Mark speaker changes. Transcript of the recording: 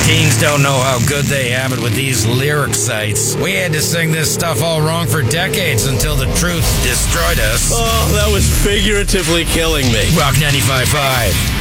Speaker 1: Teens don't know how good they have it with these lyric sites. We had to sing this stuff all wrong for decades until the truth destroyed us.
Speaker 2: Oh, that was figuratively killing me.
Speaker 1: Rock 95.5.